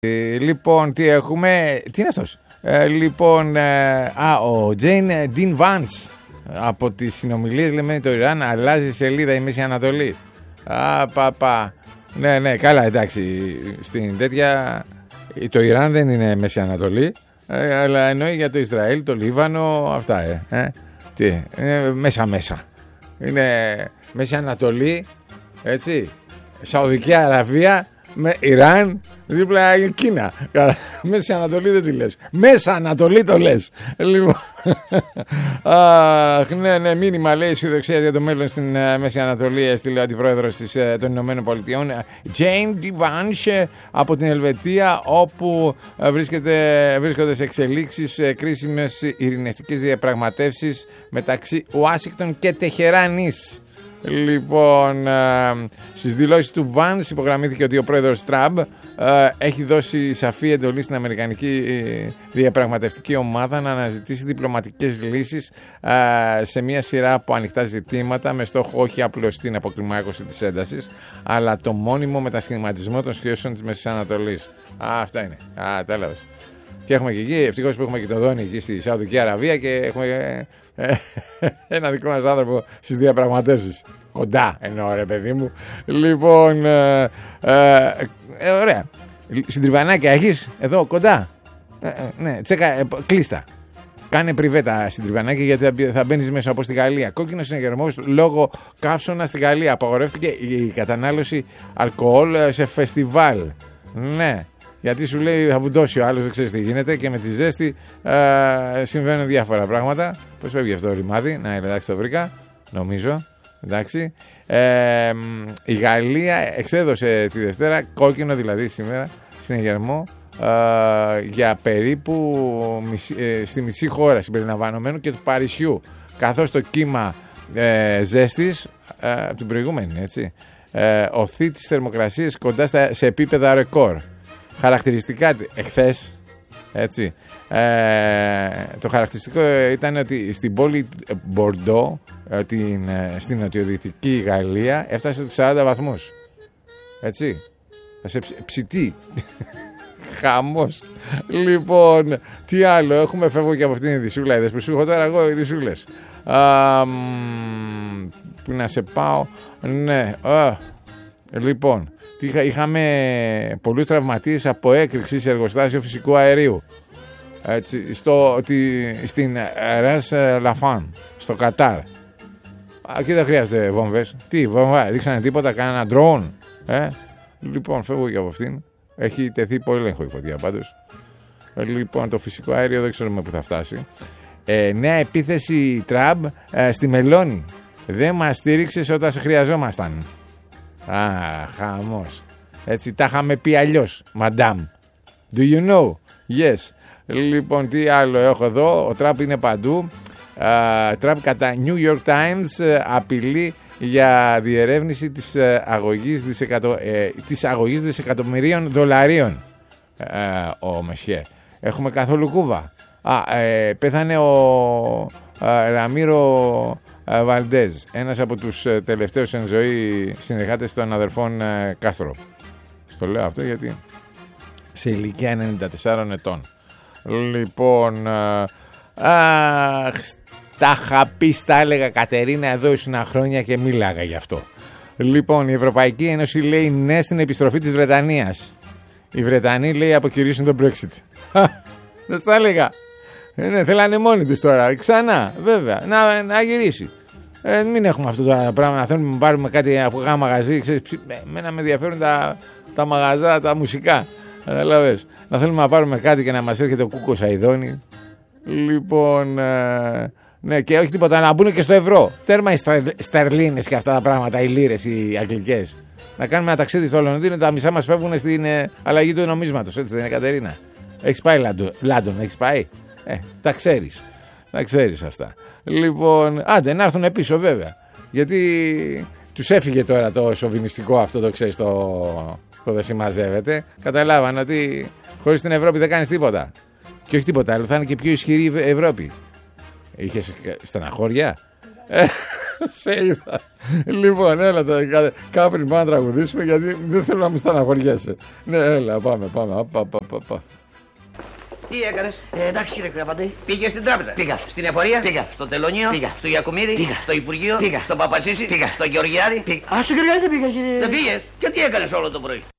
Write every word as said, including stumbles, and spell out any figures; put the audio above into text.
Ε, λοιπόν, τι έχουμε. Τι είναι αυτός. Ε, λοιπόν, ε, α, ο Τζέιν Ντιν Βάνς από τις συνομιλίες λέμε το Ιράν αλλάζει σελίδα η Μέση Ανατολή. Α, πα, πα. Ναι, ναι, καλά, εντάξει. Στην τέτοια. Το Ιράν δεν είναι Μέση Ανατολή, ε, αλλά εννοεί για το Ισραήλ, το Λίβανο, αυτά. Ε, ε. Τι, ε, μέσα μέσα. Είναι Μέση Ανατολή, έτσι. Σαουδική Αραβία με Ιράν, δίπλα Κίνα. Μέση Ανατολή δεν τη λες. Μέσα Ανατολή το λες. Λοιπόν. Αχ, ναι, ναι, μήνυμα λέει αισιοδοξία για το μέλλον στην uh, Μέση Ανατολή. Έστειλε ο αντιπρόεδρος της, uh, των Ηνωμένων Πολιτειών, Τζέιν Ντι Βάνς, από την Ελβετία, όπου uh, βρίσκεται, βρίσκονται σε εξελίξεις uh, κρίσιμες ειρηνευτικές διαπραγματεύσεις μεταξύ Ουάσιγκτον και Τεχεράνης. Λοιπόν, ε, στις δηλώσεις του Βάνς υπογραμμήθηκε ότι ο πρόεδρος Τραμπ ε, έχει δώσει σαφή εντολή στην Αμερικανική ε, διαπραγματευτική ομάδα να αναζητήσει διπλωματικές λύσεις ε, σε μια σειρά από ανοιχτά ζητήματα, με στόχο όχι απλώς την αποκλιμάκωση της έντασης, αλλά το μόνιμο μετασχηματισμό των σχέσεων της Μέσης Ανατολής. Α, αυτά είναι. Α, τέλος. Και έχουμε και εκεί, ευτυχώς που έχουμε και το Δόνι εκεί στη Σαουδική Αραβία και έχουμε ε, ε, ένα δικό μας άνθρωπο στις διαπραγματεύσεις. Κοντά εννοώ, ρε παιδί μου. Λοιπόν, ε, ε, ε, ωραία. Συντριβανάκια έχεις εδώ κοντά. Ε, ε, ναι, τσέκα, ε, κλείστα. Κάνε πριβέτα συντριβανάκια, γιατί θα μπαίνεις μέσα όπως στη Γαλλία. Κόκκινος συναγερμός λόγω καύσωνα στη Γαλλία. Απαγορεύτηκε η κατανάλωση αλκοόλ σε φεστιβάλ. Ναι. Γιατί σου λέει θα βουντώσει ο άλλος, δεν ξέρεις τι γίνεται, και με τη ζέστη ε, συμβαίνουν διάφορα πράγματα. Πώς φεύγει αυτό το ρημάδι? Να, εντάξει, το βρήκα, νομίζω. Εντάξει. Ε, η Γαλλία εξέδωσε τη Δευτέρα, κόκκινο δηλαδή σήμερα, συναγερμό ε, για περίπου μισή, ε, στη μισή χώρα συμπεριλαμβανομένου και του Παρισιού. Καθώς το κύμα ε, ζέστης ε, από την προηγούμενη, έτσι, ε, οθεί τις θερμοκρασίες κοντά στα, σε επίπεδα ρεκόρ. Χαρακτηριστικά εχθές, έτσι, ε, το χαρακτηριστικό ήταν ότι στην πόλη Μπορντό, ε, την, ε, στην νοτιοδυτική Γαλλία, έφτασε τους σαράντα βαθμούς. Έτσι, σε ψ, ψητή. Χαμός. Λοιπόν, τι άλλο έχουμε, φεύγω και από αυτήν την δισούλα, είδες που σου έχω τώρα εγώ οι δισούλες. Α, μ, που να σε πάω, ναι, α, λοιπόν, είχαμε πολλούς τραυματίες από έκρηξη σε εργοστάσιο φυσικού αερίου. Έτσι, στο, τη, στην Ρας Λαφάν, στο Κατάρ. Εκεί δεν χρειάζεται βόμβες. Τι, βόμβα, ρίξανε τίποτα, κανένα drone. Ε? Λοιπόν, φεύγω και από αυτήν. Έχει τεθεί πολύ έλεγχο η φωτιά πάντως. Λοιπόν, το φυσικό αέριο δεν ξέρουμε που θα φτάσει. Ε, νέα επίθεση Τραμπ ε, στη Μελώνη. Δεν μας στήριξες όταν σε χρειαζόμασταν. Α, χαμός. Έτσι, τα είχαμε πει αλλιώς, madame. Do you know? Yes. Λοιπόν, τι άλλο έχω εδώ. Ο Τραμπ είναι παντού. Uh, Τραμπ κατά New York Times uh, απειλεί για διερεύνηση της, uh, αγωγής, δισεκατο, uh, της αγωγής δισεκατομμυρίων δολαρίων. Uh, ο Μεσιέ. Έχουμε καθόλου κούβα. Α, uh, πέθανε ο uh, Ραμίρο uh, Βαλντέζ, ένας από τους uh, τελευταίους εν ζωή συνεργάτες των αδερφών uh, Κάστρο. Στο λέω αυτό γιατί σε ηλικία ενενήντα τεσσάρων ετών. Λοιπόν, uh, αχ, τα είχα πει, τα έλεγα, Κατερίνα, εδώ ήσουν χρόνια και μίλαγα γι' αυτό. Λοιπόν, η Ευρωπαϊκή Ένωση λέει ναι στην επιστροφή της Βρετανίας. Οι Βρετανοί, λέει, αποκηρύσουν τον Brexit. Δεν στα έλεγα. Ε, ναι, θέλανε μόνοι τους τώρα. Ξανά, βέβαια, να, να γυρίσει. Ε, μην έχουμε αυτό το πράγμα, να θέλουμε να πάρουμε κάτι από ένα μαγαζί. Ξέρεις, μένα με ενδιαφέρουν τα, τα μαγαζά, τα μουσικά. Καταλαβες. Να θέλουμε να πάρουμε κάτι και να μας έρχεται ο Κούκος Αηδόνη. Λοιπόν, ε, ναι, και όχι τίποτα, να μπουν και στο ευρώ. Τέρμα οι στερλίνες και αυτά τα πράγματα, οι λίρες, οι αγγλικές. Να κάνουμε ένα ταξίδι στο Λονδίνο, τα μισά μας φεύγουν στην ε, αλλαγή του νομίσματος. Έτσι δεν είναι, Κατερίνα? Έχεις πάει Λάντον, έχεις πάει? Ε, τα ξέρεις. Τα ξέρεις αυτά. Λοιπόν, άντε να έρθουν πίσω βέβαια. Γιατί τους έφυγε τώρα το σοβινιστικό αυτό, το ξέρεις, το, το δεν συμμαζεύεται. Καταλάβανε ότι χωρίς την Ευρώπη δεν κάνεις τίποτα. Και όχι τίποτα άλλο, θα είναι και πιο ισχυρή η Ευρώπη. Είχες στεναχώρια? Σε είδα. Λοιπόν, έλα τώρα, Κάπριν, πάμε να τραγουδήσουμε γιατί δεν θέλω να μου στεναχωριέσαι. Ναι, έλα, πάμε, πάμε. Πα, πα, πα, πα. Τι έκανες? Ε, εντάξει κύριε Κραβαντή. Πήγες στην τράπεζα? Πήγα. Στην εφορία? Πήγα. Στο τελωνίο? Πήγα. Στο Ιακουμίδη? Πήγα. Στο Υπουργείο? Πήγα. Στον Παπατσίση? Πήγα. Στο Γεωργιάδη? Πήγα. Α, στο Γεωργιάδη δεν πήγα κύριε. Δεν πήγες? Και τι έκανες όλο το πρωί?